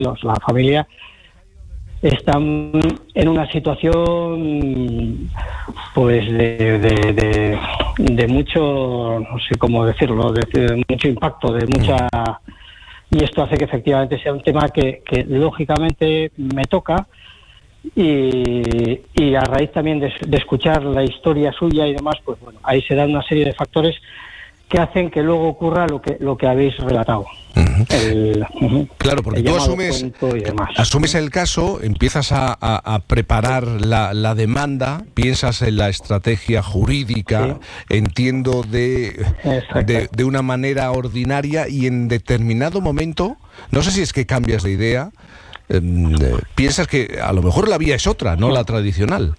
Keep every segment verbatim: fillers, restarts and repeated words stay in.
los, la familia están en una situación pues de, de, de, de mucho, no sé cómo decirlo, de, de mucho impacto, de mucha... Y esto hace que efectivamente sea un tema que, que lógicamente me toca y, y a raíz también de, de escuchar la historia suya y demás, pues bueno, ahí se dan una serie de factores que hacen que luego ocurra lo que lo que habéis relatado. Uh-huh. El, uh-huh, claro, porque tú asumes, asumes el caso, empiezas a, a, a preparar la, la demanda, piensas en la estrategia jurídica, sí. entiendo, de, de, de una manera ordinaria y en determinado momento, no sé si es que cambias de idea, eh, piensas que a lo mejor la vía es otra, no la tradicional.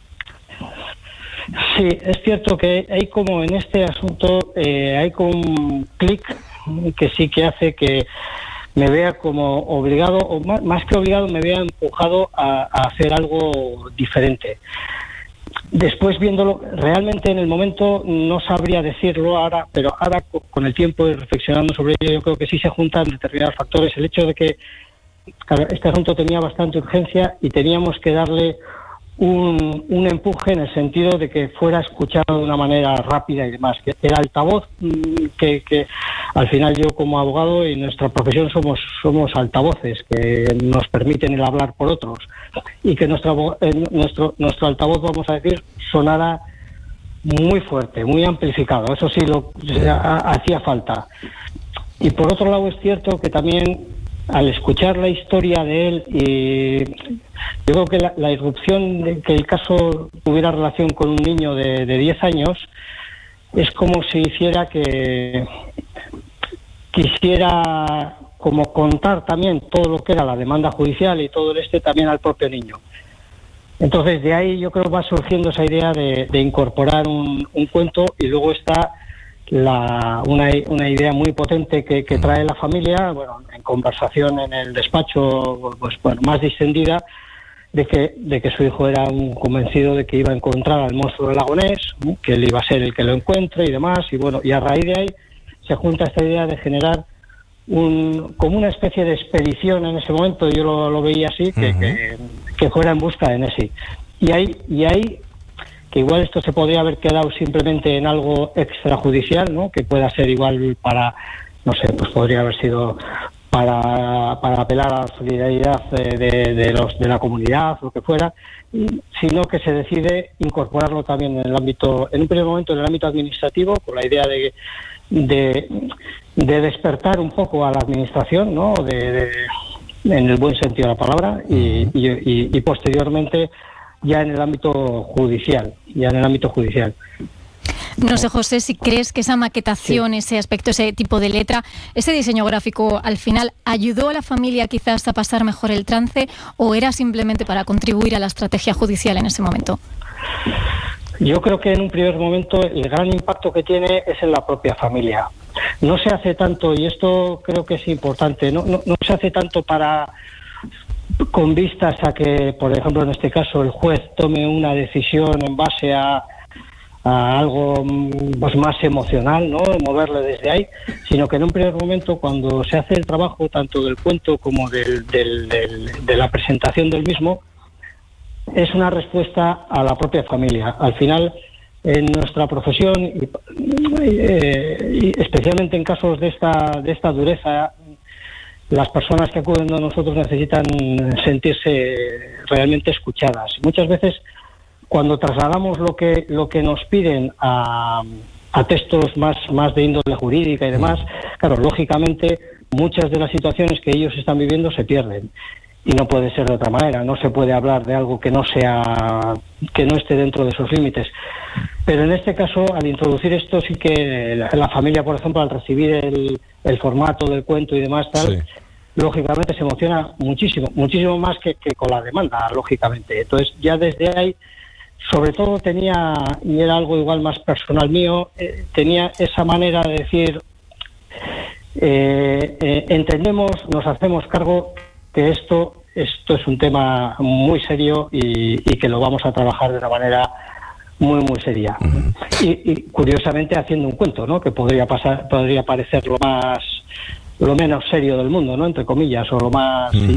Sí, es cierto que hay como en este asunto, eh, hay como un clic que sí que hace que me vea como obligado, o más, más que obligado, me vea empujado a, a hacer algo diferente. Después viéndolo, realmente en el momento no sabría decirlo ahora, pero ahora con el tiempo y reflexionando sobre ello, yo creo que sí se juntan determinados factores. El hecho de que, claro, este asunto tenía bastante urgencia y teníamos que darle Un, un empuje en el sentido de que fuera escuchado de una manera rápida y demás, que el altavoz que, que al final yo como abogado y nuestra profesión somos somos altavoces que nos permiten el hablar por otros y que nuestro nuestro nuestro altavoz, vamos a decir, sonara muy fuerte, muy amplificado. Eso sí lo hacía falta. Y por otro lado es cierto que también al escuchar la historia de él, y yo creo que la, la irrupción de que el caso tuviera relación con un niño de, de diez años es como si hiciera que quisiera como contar también todo lo que era la demanda judicial y todo el este también al propio niño. Entonces de ahí yo creo que va surgiendo esa idea de, de incorporar un, un cuento, y luego está La, una, una idea muy potente que, que trae la familia, bueno, en conversación en el despacho, pues bueno, más distendida, de que, de que su hijo era un convencido de que iba a encontrar al monstruo del lago Ness, que él iba a ser el que lo encuentre y demás, y bueno, y a raíz de ahí se junta esta idea de generar un, como una especie de expedición en ese momento, yo lo, lo veía así, que, uh-huh. que, que fuera en busca de Nessie. Y ahí, y ahí que igual esto se podría haber quedado simplemente en algo extrajudicial, ¿no? Que pueda ser igual para, no sé, pues podría haber sido para, para apelar a la solidaridad de, de, de los de la comunidad, lo que fuera, sino que se decide incorporarlo también en el ámbito, en un primer momento en el ámbito administrativo, con la idea de de, de despertar un poco a la administración, ¿no? De, de, en el buen sentido de la palabra, y, y, y, y posteriormente ya en el ámbito judicial, ya en el ámbito judicial. No sé, José, si crees que esa maquetación, sí. ese aspecto, ese tipo de letra, ese diseño gráfico, al final, ¿ayudó a la familia quizás a pasar mejor el trance o era simplemente para contribuir a la estrategia judicial en ese momento? Yo creo que en un primer momento el gran impacto que tiene es en la propia familia. No se hace tanto, y esto creo que es importante, no, no, no se hace tanto para... con vistas a que, por ejemplo, en este caso, el juez tome una decisión en base a, a algo pues, más emocional, ¿no? Moverle desde ahí, sino que en un primer momento, cuando se hace el trabajo tanto del cuento como del, del, del, de la presentación del mismo, es una respuesta a la propia familia. Al final, en nuestra profesión, y, eh, y especialmente en casos de esta, de esta dureza, las personas que acuden a nosotros necesitan sentirse realmente escuchadas. Muchas veces, cuando trasladamos lo que lo que nos piden a, a textos más, más de índole jurídica y demás, claro, lógicamente, muchas de las situaciones que ellos están viviendo se pierden. Y no puede ser de otra manera. No se puede hablar de algo que no sea, que no esté dentro de esos límites. Pero en este caso, al introducir esto, sí que la, la familia, por ejemplo, al recibir el, el formato del cuento y demás, tal, sí. lógicamente se emociona muchísimo, muchísimo más que, que con la demanda, lógicamente. Entonces, ya desde ahí, sobre todo tenía, y era algo igual más personal mío, eh, tenía esa manera de decir, eh, eh, entendemos, nos hacemos cargo que esto esto es un tema muy serio y, y que lo vamos a trabajar de una manera muy muy seria. Uh-huh. y, y curiosamente haciendo un cuento, ¿no? Que podría pasar, podría parecer lo más lo menos serio del mundo, ¿no? Entre comillas, o lo más uh-huh.